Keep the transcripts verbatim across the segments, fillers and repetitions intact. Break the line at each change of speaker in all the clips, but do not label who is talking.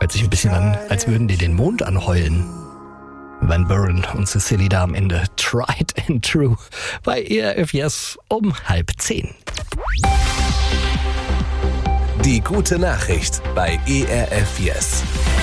hört sich ein bisschen an, als würden die den Mond anheulen. Van Buren und Cecily da am Ende. Tried and True bei E R F Yes um halb zehn.
Die gute Nachricht bei E R F Yes.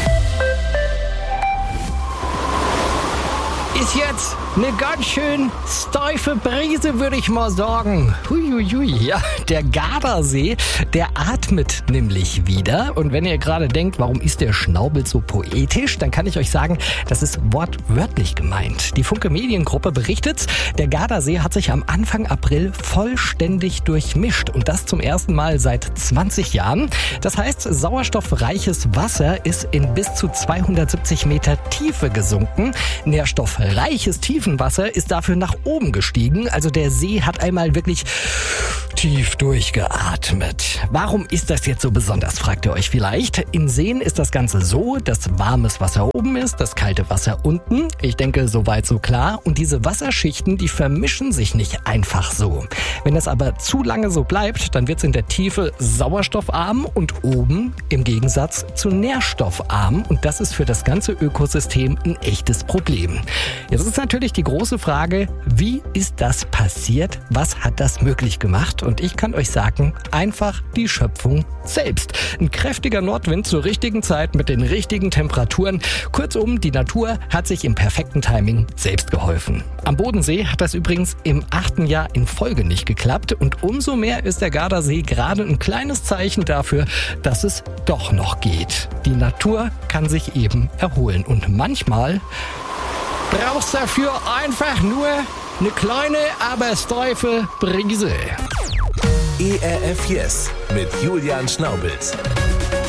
Ist jetzt eine ganz schön steife Brise, würde ich mal sagen. Huiuiui, ja, der Gardasee, der atmet nämlich wieder. Und wenn ihr gerade denkt, warum ist der Schnaubelt so poetisch, dann kann ich euch sagen, das ist wortwörtlich gemeint. Die Funke Mediengruppe berichtet, der Gardasee hat sich am Anfang April vollständig durchmischt. Und das zum ersten Mal seit zwanzig Jahren. Das heißt, sauerstoffreiches Wasser ist in bis zu zweihundertsiebzig Meter Tiefe gesunken. Nährstoffreiches Tiefenwasser ist dafür nach oben gestiegen. Also der See hat einmal wirklich tief durchgeatmet. Warum ist das jetzt so besonders, fragt ihr euch vielleicht. In Seen ist das Ganze so, dass warmes Wasser oben ist, das kalte Wasser unten. Ich denke, soweit so klar. Und diese Wasserschichten, die vermischen sich nicht einfach so. Wenn das aber zu lange so bleibt, dann wird es in der Tiefe sauerstoffarm und oben im Gegensatz zu nährstoffarm. Und das ist für das ganze Ökosystem ein echtes Problem. Jetzt ist natürlich die große Frage, wie ist das passiert? Was hat das möglich gemacht? Und ich kann euch sagen, einfach die Schöpfung selbst. Ein kräftiger Nordwind zur richtigen Zeit mit den richtigen Temperaturen. Kurzum, die Natur hat sich im perfekten Timing selbst geholfen. Am Bodensee hat das übrigens im achten Jahr in Folge nicht geklappt. Und umso mehr ist der Gardasee gerade ein kleines Zeichen dafür, dass es doch noch geht. Die Natur kann sich eben erholen. Und manchmal brauchst dafür einfach nur eine kleine, aber steife Brise.
E R F Yes mit Julian Schnaubelt.